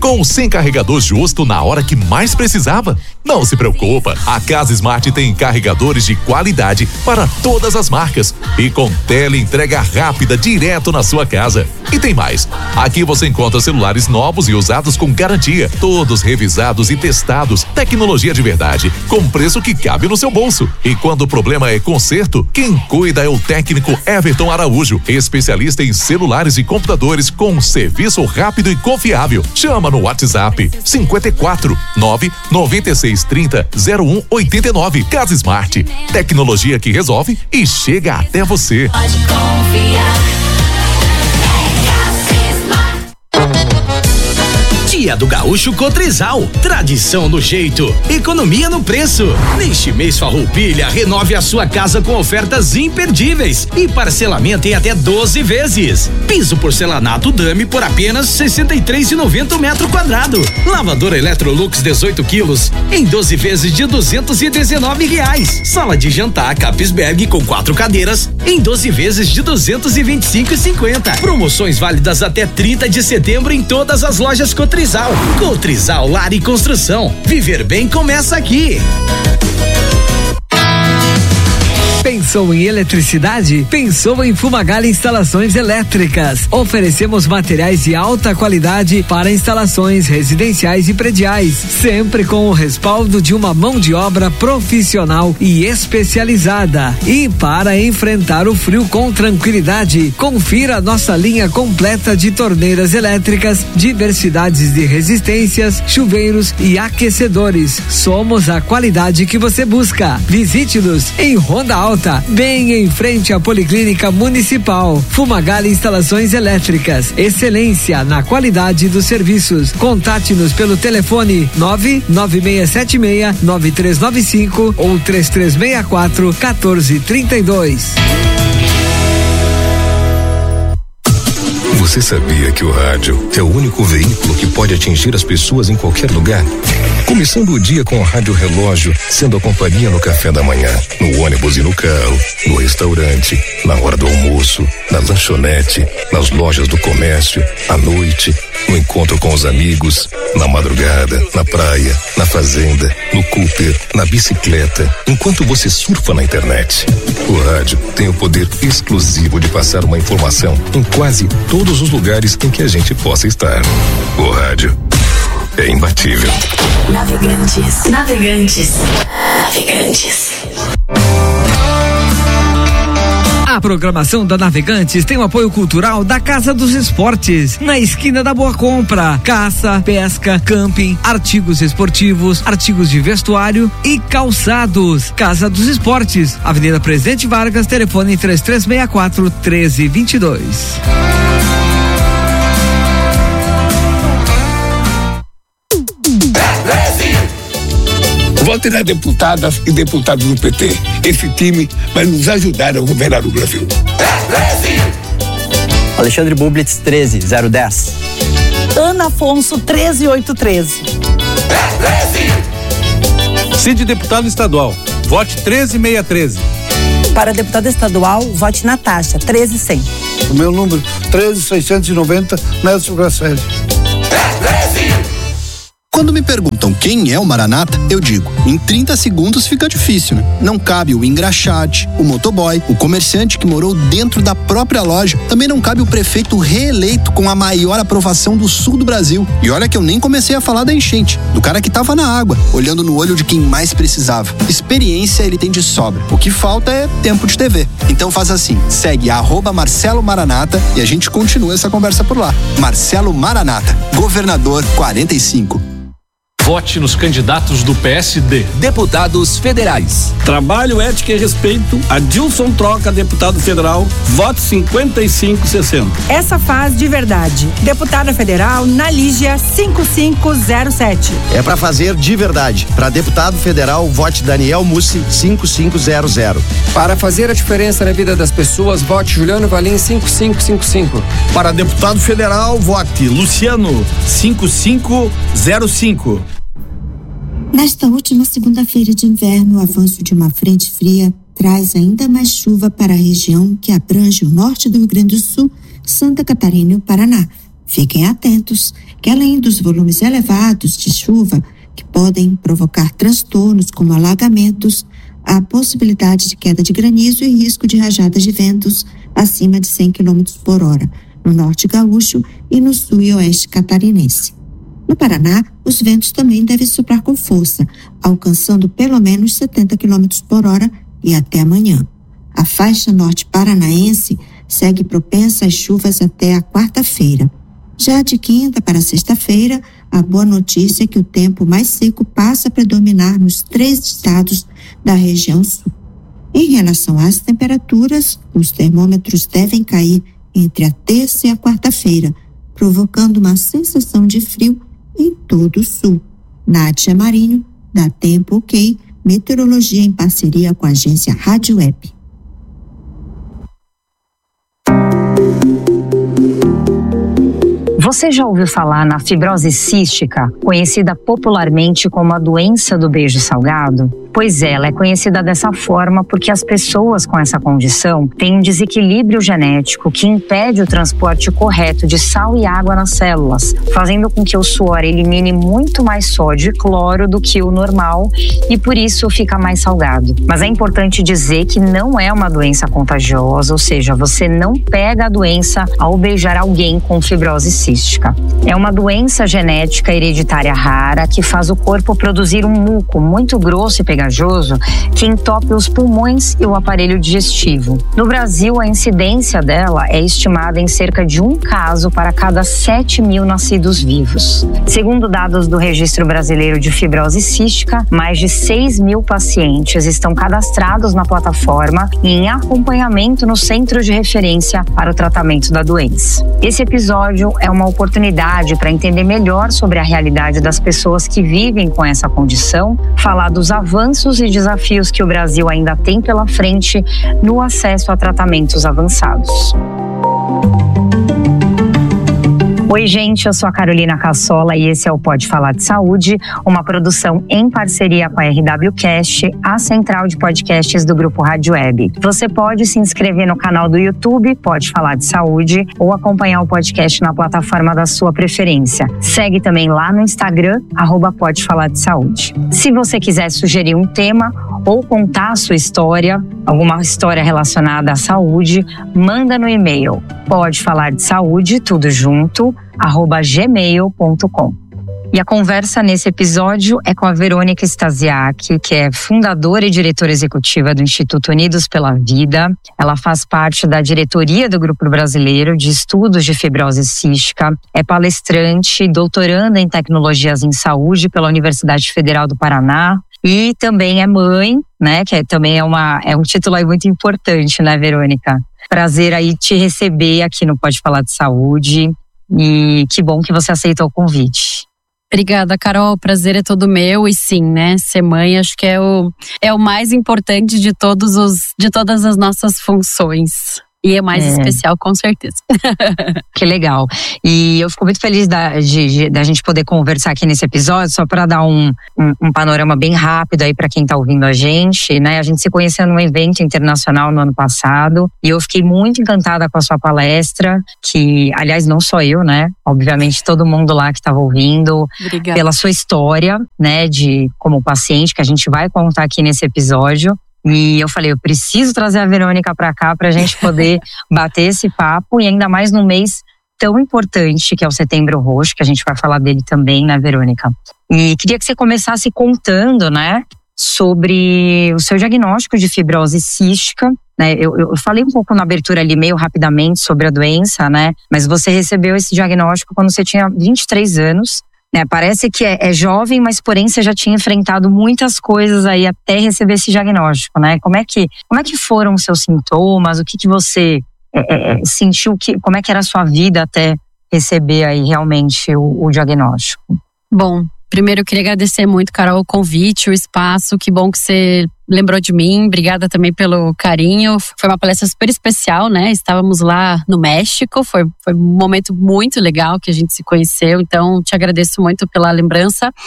Ficou sem carregador justo na hora que mais precisava? Não se preocupa, a Casa Smart tem carregadores de qualidade para todas as marcas e com teleentrega rápida direto na sua casa. E tem mais, aqui você encontra celulares novos e usados com garantia, todos revisados e testados, tecnologia de verdade, com preço que cabe no seu bolso. E quando o problema é conserto, quem cuida é o técnico Everton Araújo, especialista em celulares e computadores com serviço rápido e confiável. Chama no WhatsApp 54 99630 0189. Casa Smart, tecnologia que resolve e chega até você. Pode confiar. Dia do Gaúcho Cotrizal, tradição no jeito, economia no preço. Neste mês Farroupilha, renove a sua casa com ofertas imperdíveis e parcelamento em até 12 vezes. Piso porcelanato Dami por apenas R$63,90 metro quadrado. Lavadora Electrolux 18 quilos em 12 vezes de R$219. Sala de jantar Capisberg com 4 cadeiras em 12 vezes de R$225,50. Promoções válidas até 30 de setembro em todas as lojas Cotrizal. Cotrizal Lar e Construção. Viver bem começa aqui. Pensou em eletricidade? Pensou em Fumagalli Instalações Elétricas. Oferecemos materiais de alta qualidade para instalações residenciais e prediais, sempre com o respaldo de uma mão de obra profissional e especializada. E para enfrentar o frio com tranquilidade, confira nossa linha completa de torneiras elétricas, diversidades de resistências, chuveiros e aquecedores. Somos a qualidade que você busca. Visite-nos em Ronda Alta, bem em frente à Policlínica Municipal. Fumagalli Instalações Elétricas, excelência na qualidade dos serviços. Contate-nos pelo telefone 99676-9395 ou 3364-1432. Você sabia que o rádio é o único veículo que pode atingir as pessoas em qualquer lugar? Começando o dia com o rádio relógio, sendo a companhia no café da manhã, no ônibus e no carro, no restaurante, na hora do almoço, na lanchonete, nas lojas do comércio, à noite, no encontro com os amigos, na madrugada, na praia, na fazenda, no Cooper, na bicicleta, enquanto você surfa na internet. O rádio tem o poder exclusivo de passar uma informação em quase todos os lugares em que a gente possa estar. O rádio é imbatível. Navegantes, navegantes, navegantes. A programação da Navegantes tem o apoio cultural da Casa dos Esportes, na esquina da Boa Compra. Caça, pesca, camping, artigos esportivos, artigos de vestuário e calçados. Casa dos Esportes, Avenida Presidente Vargas, telefone 3364-1322. Vote nas deputadas e deputados do PT. Esse time vai nos ajudar a governar o Brasil. Alexandre Bublitz, 13010. Ana Afonso, 13813. Cid deputado estadual, vote 13613. Para deputada estadual, vote Natasha, 13100. O meu número, 13690, Nelson Grasselli. Quando me perguntam quem é o Maranata, eu digo, em 30 segundos fica difícil, né? Não cabe o engraxate, o motoboy, o comerciante que morou dentro da própria loja. Também não cabe o prefeito reeleito com a maior aprovação do sul do Brasil. E olha que eu nem comecei a falar da enchente, do cara que tava na água, olhando no olho de quem mais precisava. Experiência ele tem de sobra. O que falta é tempo de TV. Então faz assim, segue @Marcelo Maranata e a gente continua essa conversa por lá. Marcelo Maranata, governador 45. Vote nos candidatos do PSD. Deputados federais. Trabalho, ética e respeito. Adilson Troca, deputado federal. Vote 5560. Essa faz de verdade. Deputada federal Nalígia 5507. É pra fazer de verdade. Para deputado federal, vote Daniel Mussi 5500. Para fazer a diferença na vida das pessoas, vote Juliano Valim 5555. Para deputado federal, vote Luciano 5505. Nesta última segunda-feira de inverno, o avanço de uma frente fria traz ainda mais chuva para a região que abrange o norte do Rio Grande do Sul, Santa Catarina e o Paraná. Fiquem atentos que, além dos volumes elevados de chuva, que podem provocar transtornos como alagamentos, há possibilidade de queda de granizo e risco de rajadas de ventos acima de 100 km por hora, no norte gaúcho e no sul e oeste catarinense. No Paraná, os ventos também devem soprar com força, alcançando pelo menos 70 km por hora e até amanhã. A faixa norte paranaense segue propensa às chuvas até a quarta-feira. Já de quinta para sexta-feira, a boa notícia é que o tempo mais seco passa a predominar nos 3 estados da região sul. Em relação às temperaturas, os termômetros devem cair entre a terça e a quarta-feira, provocando uma sensação de frio em todo o sul. Nádia Marinho, da Tempo OK, meteorologia em parceria com a agência Rádio Web. Você já ouviu falar na fibrose cística, conhecida popularmente como a doença do beijo salgado? Pois é, ela é conhecida dessa forma porque as pessoas com essa condição têm um desequilíbrio genético que impede o transporte correto de sal e água nas células, fazendo com que o suor elimine muito mais sódio e cloro do que o normal e por isso fica mais salgado. Mas é importante dizer que não é uma doença contagiosa, ou seja, você não pega a doença ao beijar alguém com fibrose cística. É uma doença genética hereditária rara que faz o corpo produzir um muco muito grosso e pegajoso que entope os pulmões e o aparelho digestivo. No Brasil, a incidência dela é estimada em cerca de 1 caso para cada 7.000 nascidos vivos. Segundo dados do Registro Brasileiro de Fibrose Cística, mais de 6.000 pacientes estão cadastrados na plataforma e em acompanhamento no Centro de Referência para o Tratamento da Doença. Esse episódio é uma oportunidade para entender melhor sobre a realidade das pessoas que vivem com essa condição, falar dos avanços e desafios que o Brasil ainda tem pela frente no acesso a tratamentos avançados. Oi, gente, eu sou a Carolina Cassola e esse é o Pode Falar de Saúde, uma produção em parceria com a RWCast, a central de podcasts do Grupo Rádio Web. Você pode se inscrever no canal do YouTube, Pode Falar de Saúde, ou acompanhar o podcast na plataforma da sua preferência. Segue também lá no Instagram, @Pode Falar de Saúde. Se você quiser sugerir um tema ou contar a sua história, alguma história relacionada à saúde, manda no e-mail podefalardesaude, tudo junto, @gmail.com. E a conversa nesse episódio é com a Verônica Stasiak, que é fundadora e diretora executiva do Instituto Unidos pela Vida. Ela faz parte da diretoria do Grupo Brasileiro de Estudos de Fibrose Cística, é palestrante, doutoranda em Tecnologias em Saúde pela Universidade Federal do Paraná e também é mãe, né, que também é um título aí muito importante, né, Verônica? Prazer aí te receber aqui no Pode Falar de Saúde e que bom que você aceitou o convite. Obrigada, Carol. O prazer é todo meu e sim, né? Ser mãe acho que é o mais importante de todas as nossas funções. E é mais especial, com certeza. Que legal. E eu fico muito feliz da gente poder conversar aqui nesse episódio, só para dar um panorama bem rápido aí para quem está ouvindo a gente, né? A gente se conheceu num evento internacional no ano passado e eu fiquei muito encantada com a sua palestra, que, aliás, não só eu, né? Obviamente todo mundo lá que estava ouvindo. Obrigada. Pela sua história, né? Como paciente, que a gente vai contar aqui nesse episódio. E eu falei, eu preciso trazer a Verônica para cá para a gente poder bater esse papo e ainda mais num mês tão importante que é o Setembro Roxo, que a gente vai falar dele também, né, Verônica? E queria que você começasse contando, né, sobre o seu diagnóstico de fibrose cística, né? Eu falei um pouco na abertura ali, meio rapidamente, sobre a doença, né? Mas você recebeu esse diagnóstico quando você tinha 23 anos. Né, parece que é jovem, mas porém você já tinha enfrentado muitas coisas aí até receber esse diagnóstico, né? Como é que foram os seus sintomas? O que você sentiu? Como é que era a sua vida até receber aí realmente o diagnóstico? Bom, primeiro eu queria agradecer muito, Carol, o convite, o espaço. Que bom que você lembrou de mim. Obrigada também pelo carinho. Foi uma palestra super especial, né? Estávamos lá no México. Foi um momento muito legal que a gente se conheceu. Então, te agradeço muito pela lembrança.